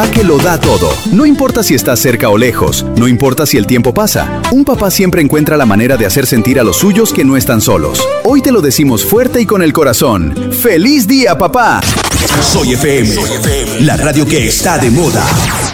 Que lo da todo. No importa si estás cerca o lejos, no importa si el tiempo pasa, un papá siempre encuentra la manera de hacer sentir a los suyos que no están solos. Hoy te lo decimos fuerte y con el corazón. ¡Feliz día, papá! Soy FM, la radio que está de moda.